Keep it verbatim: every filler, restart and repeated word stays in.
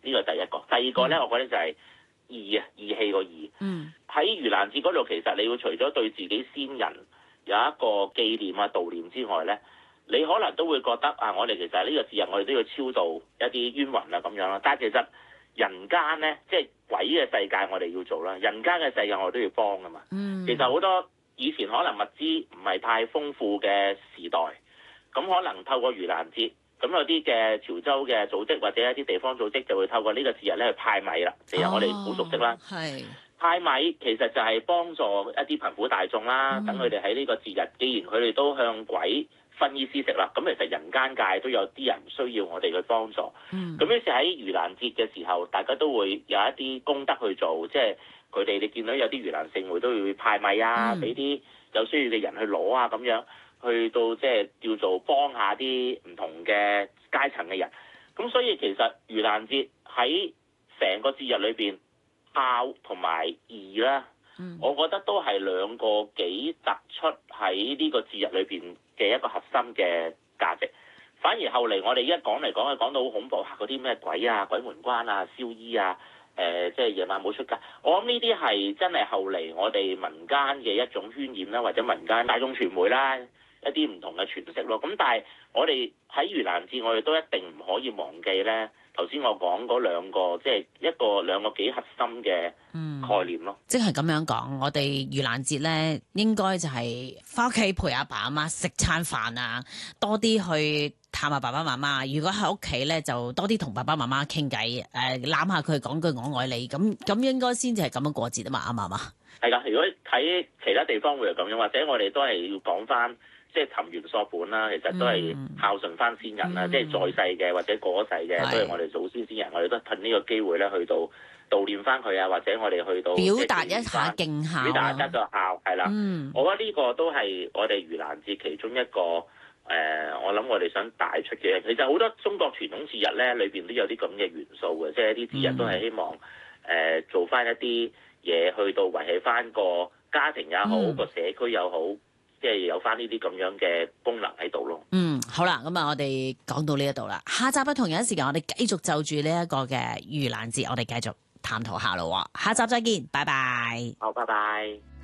呢個第一個。第二個咧，我覺得就係義啊，義氣個義。 嗯。 喺盂蘭節嗰度，其實你會除咗對自己先人有一個紀念啊、悼念之外咧，你可能都會覺得啊，我哋其實呢個節日我哋都要超度一啲冤魂啊咁樣啦。但係其實人間咧，即係鬼嘅世界，我哋要做啦；人間嘅世界，我哋都要幫噶嘛。 嗯。 其實好多以前可能物資唔係太豐富嘅時代，咁可能透過盂蘭節。咁有啲嘅潮州嘅組織或者一啲地方組織就會透過呢個節日咧去派米啦，其實我哋好熟悉啦。 係、哦、 派米其實就係幫助一啲貧苦大眾啦，等佢哋喺呢個節日，既然佢哋都向鬼分衣施食啦，咁其實人間界都有啲人需要我哋去幫助。咁、嗯、於是喺盂蘭節嘅時候，大家都會有一啲功德去做，即係佢哋你見到有啲盂蘭盛會都會派米啊，俾啲、嗯、有需要嘅人去攞啊咁樣。去到即係叫做幫下啲唔同嘅階層嘅人，咁所以其實盂蘭節喺成個節日裏邊，孝同埋義啦，嗯、我覺得都係兩個幾突出喺呢個節日裏邊嘅一個核心嘅價值。反而後嚟我哋一講嚟講去講到好恐怖，嗰啲咩鬼啊、鬼門關啊、燒衣啊，誒、呃、即係夜晚冇出街。我諗呢啲係真係後嚟我哋民間嘅一種渲染啦，或者民間大眾傳媒啦。一啲唔同嘅詮釋咯，咁但係我哋喺盂蘭節，我哋都一定唔可以忘記咧。頭先我講嗰兩個，即係一個兩個幾核心嘅概念咯。 嗯、即係咁樣講，我哋盂蘭節咧，應該就係翻屋企陪阿爸阿媽食餐飯啊，多啲去探下爸爸媽媽。如果喺屋企咧，就多啲同爸爸媽媽傾偈，誒攬下佢講句我愛你，咁咁應該先至係咁樣過節啊嘛，啱唔啱啊？係㗎，如果喺其他地方會係咁樣，或者我哋都係要講翻。即係尋原溯本啦，其實都係孝順翻先人啦，嗯、即係在世嘅或者過咗世嘅，是都係我哋祖先先人，我哋都趁呢個機會咧去到悼念翻佢啊，或者我哋去到表達一下敬孝， 表達一個孝係啦。 嗯、 我覺得呢個都係我哋盂蘭節其中一個誒、呃，我諗我哋想帶出嘅。其實好多中國傳統節日咧，裏邊都有啲咁嘅元素嘅，即係一啲節日都係希望誒、呃、做翻一啲嘢去到維繫翻個家庭也好，個、嗯、社區又好。即係有翻呢啲咁樣嘅功能喺度咯。 嗯，好啦，咁啊，我哋講到呢一度啦。下集不同樣時間，我哋繼續就住呢一個嘅盂蘭節，我哋繼續探討下咯。下集再見，拜拜。 好，拜拜。